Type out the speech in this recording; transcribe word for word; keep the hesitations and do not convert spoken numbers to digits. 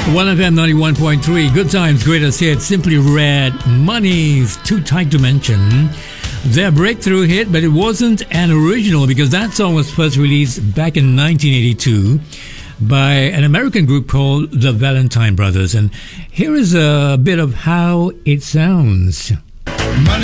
one F M ninety-one point three, Good Times, Greatest Hits, Simply Red, Money's Too Tight to Mention. Their breakthrough hit, but it wasn't an original because that song was first released back in nineteen eighty-two by an American group called the Valentine Brothers. And here is a bit of how it sounds.